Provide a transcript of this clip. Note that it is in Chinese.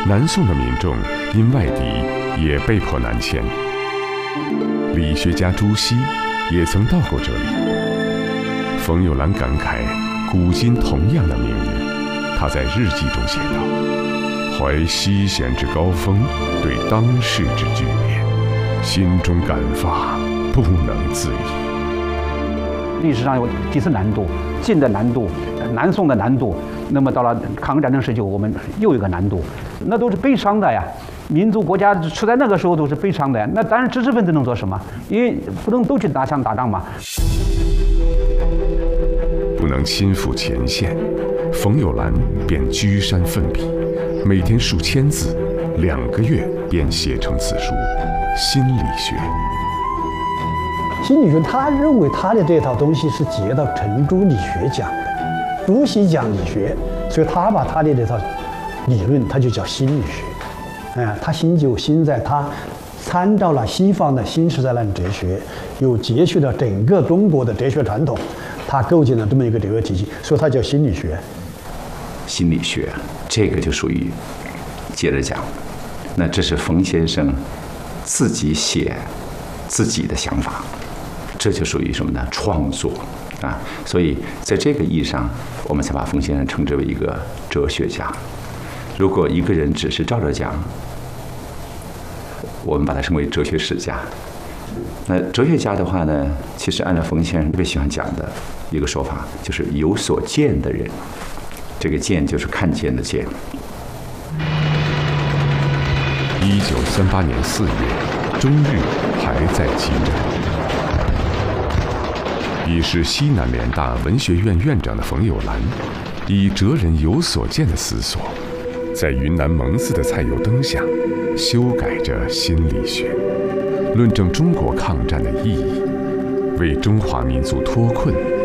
南宋的民众因外敌也被迫南迁。理学家朱熹也曾到过这里。冯友兰感慨古今同样的命运，他在日记中写道：怀西咸之高峰，对当世之剧烈，心中感发，不能自已。 历史上有几次南渡，晋的南渡，南宋的南渡，那么到了抗日战争时期，我们又一个南渡，那都是悲伤的呀。民族国家处在那个时候都是悲伤的呀。那当然知识分子能做什么？因为不能都去打仗嘛。 不能亲赴前线，冯友兰便居山奋笔，每天数千字，2个月便写成此书《心理学》。 心理学，他认为他的这套东西是接到程朱理学讲的，朱熹讲理学，所以他把他的这套理论，他就叫心理学。他新就新在他参照了西方的新时代论哲学，又接续了整个中国的哲学传统，他构建了这么一个哲学体系，所以它叫心理学。 心理学这个就属于接着讲，那这是冯先生自己写自己的想法，这就属于什么呢？创作啊！所以在这个意义上，我们才把冯先生称之为一个哲学家。如果一个人只是照着讲，我们把它称为哲学史家。那哲学家的话呢，其实按照冯先生特别喜欢讲的一个说法，就是有所见的人。这个见就是看见的见。 1938年4月，中日还在激战。已是西南联大文学院院长的冯友兰，以哲人有所见的思索，在云南蒙自的蔡油灯下，修改着心理学，论证中国抗战的意义，为中华民族脱困